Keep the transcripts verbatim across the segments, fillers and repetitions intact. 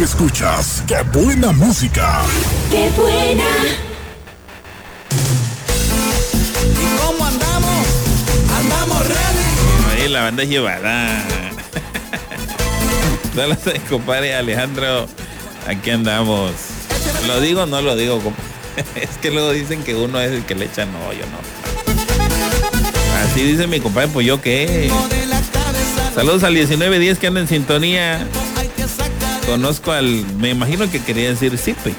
escuchas ¡Qué buena música! ¡Qué buena! ¿Y cómo andamos? Andamos ready. Ahí la banda es llevada. Saludos, compadre Alejandro. Aquí andamos. ¿Lo digo o no lo digo, compadre? Es que luego dicen que uno es el que le echa, no, yo no. Así dice mi compadre, pues yo qué. Saludos al diecinueve diez que anda en sintonía. Conozco al, me imagino que quería decir Zipe.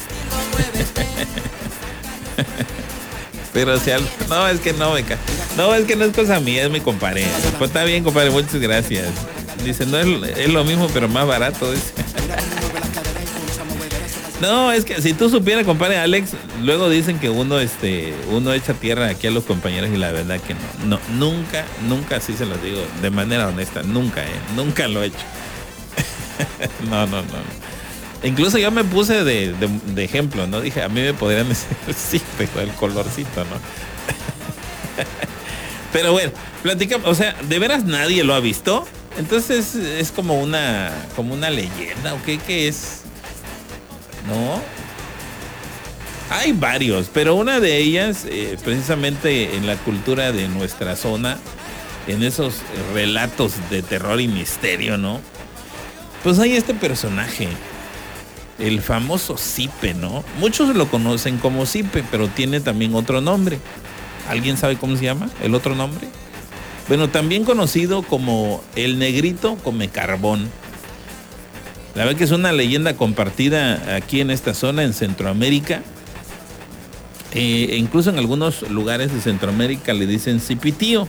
Pero si al, no, es que no, me ca... no, es que no es cosa mía, es mi compadre. Pues está bien, compadre, muchas gracias. Dice, no, es, es lo mismo, pero más barato, dice. No, es que si tú supieras, compadre Alex, luego dicen que uno, este, uno echa tierra aquí a los compañeros y la verdad que no. No, nunca, nunca, así se los digo, de manera honesta, nunca, eh, nunca lo he hecho. No, no, no. Incluso yo me puse de, de, de ejemplo, ¿no? Dije, a mí me podrían decir sí, pero el colorcito, ¿no? Pero bueno, platicamos, o sea, ¿de veras nadie lo ha visto? Entonces es como una, como una leyenda, ¿o qué, qué es? ¿No? Hay varios, pero una de ellas, eh, precisamente en la cultura de nuestra zona, en esos relatos de terror y misterio, ¿no? Pues hay este personaje, el famoso Zipe, ¿no? Muchos lo conocen como Zipe, pero tiene también otro nombre. ¿Alguien sabe cómo se llama el otro nombre? Bueno, también conocido como el negrito come carbón. La verdad que es una leyenda compartida aquí en esta zona, en Centroamérica. Eh, incluso en algunos lugares de Centroamérica le dicen zipitío.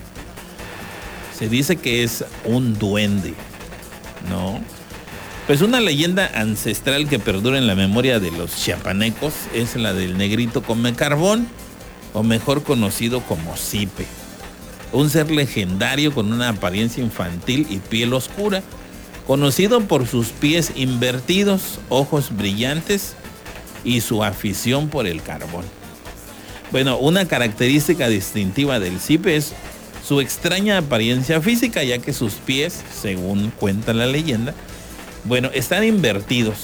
Se dice que es un duende, ¿no? Pues una leyenda ancestral que perdura en la memoria de los chiapanecos es la del negrito come carbón, o mejor conocido como Zipe. Un ser legendario con una apariencia infantil y piel oscura, conocido por sus pies invertidos, ojos brillantes y su afición por el carbón. Bueno, una característica distintiva del Zipe es su extraña apariencia física, ya que sus pies, según cuenta la leyenda, bueno, están invertidos,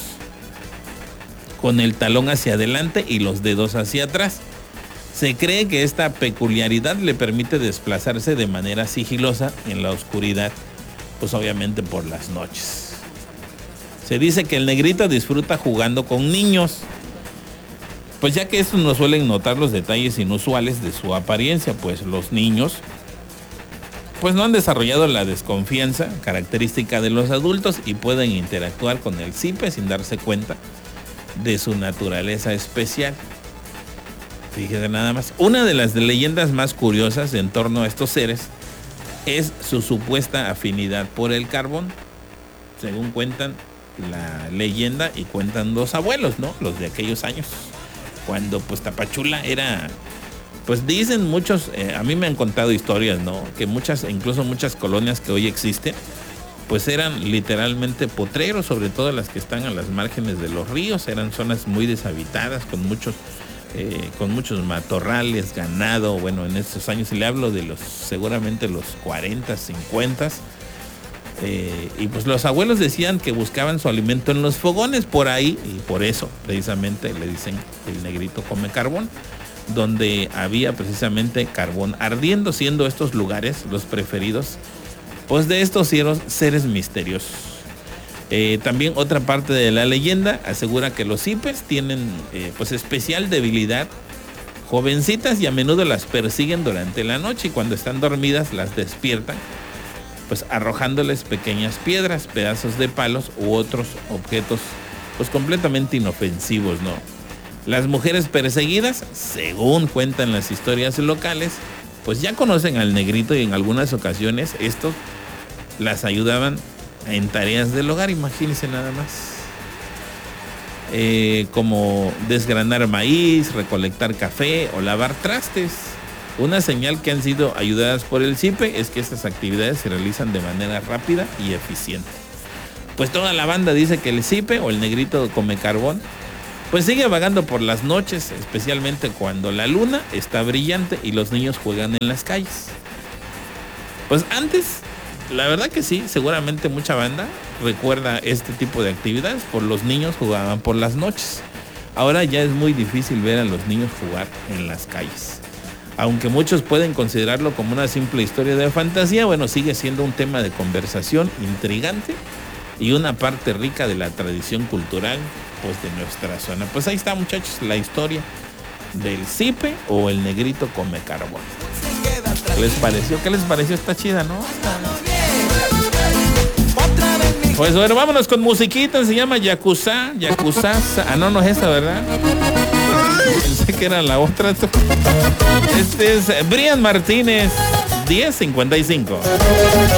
con el talón hacia adelante y los dedos hacia atrás. Se cree que esta peculiaridad le permite desplazarse de manera sigilosa en la oscuridad, pues obviamente por las noches. Se dice que el negrito disfruta jugando con niños, pues ya que estos no suelen notar los detalles inusuales de su apariencia, pues los niños pues no han desarrollado la desconfianza característica de los adultos y pueden interactuar con el Zipe sin darse cuenta de su naturaleza especial. Fíjate nada más. Una de las leyendas más curiosas en torno a estos seres es su supuesta afinidad por el carbón. Según cuentan la leyenda y cuentan los abuelos, ¿no? Los de aquellos años, cuando pues Tapachula era, pues dicen muchos, eh, a mí me han contado historias, ¿no? Que muchas, incluso muchas colonias que hoy existen, pues eran literalmente potreros, sobre todo las que están a las márgenes de los ríos. Eran zonas muy deshabitadas, con muchos, eh, con muchos matorrales, ganado. Bueno, en estos años, y le hablo de los, seguramente los cuarenta, cincuenta. Eh, y pues los abuelos decían que buscaban su alimento en los fogones por ahí, y por eso precisamente le dicen el negrito come carbón, donde había precisamente carbón ardiendo, siendo estos lugares los preferidos pues de estos seres misteriosos. Eh, también otra parte de la leyenda asegura que los Zipes tienen eh, pues especial debilidad, jovencitas, y a menudo las persiguen durante la noche, y cuando están dormidas las despiertan, pues arrojándoles pequeñas piedras, pedazos de palos u otros objetos pues completamente inofensivos, ¿no? Las mujeres perseguidas, según cuentan las historias locales, pues ya conocen al negrito, y en algunas ocasiones estos las ayudaban en tareas del hogar, imagínense nada más. Eh, como desgranar maíz, recolectar café o lavar trastes. Una señal que han sido ayudadas por el Zipe es que estas actividades se realizan de manera rápida y eficiente. Pues toda la banda dice que el Zipe, o el negrito come carbón, pues sigue vagando por las noches, especialmente cuando la luna está brillante y los niños juegan en las calles. Pues antes, la verdad que sí, seguramente mucha banda recuerda este tipo de actividades, por los niños jugaban por las noches. Ahora ya es muy difícil ver a los niños jugar en las calles. Aunque muchos pueden considerarlo como una simple historia de fantasía, bueno, sigue siendo un tema de conversación intrigante y una parte rica de la tradición cultural, pues, de nuestra zona. Pues ahí está, muchachos, la historia del Zipe o el negrito come carbón. ¿Qué les pareció? ¿Qué les pareció? Está chida, ¿no? Pues bueno, vámonos con musiquita, se llama Yakuza, Yakuza. Ah, no, no es esa, ¿verdad? Pensé que era la otra. Este es Brian Martínez, diez cincuenta y cinco.